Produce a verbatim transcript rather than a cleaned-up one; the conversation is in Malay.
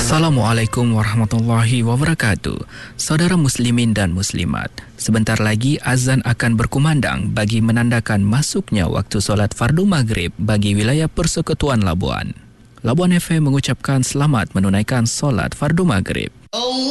Assalamualaikum warahmatullahi wabarakatuh. Saudara muslimin dan muslimat, sebentar lagi azan akan berkumandang bagi menandakan masuknya waktu solat fardu maghrib bagi wilayah Persekutuan Labuan. Labuan F M mengucapkan selamat menunaikan solat fardu maghrib.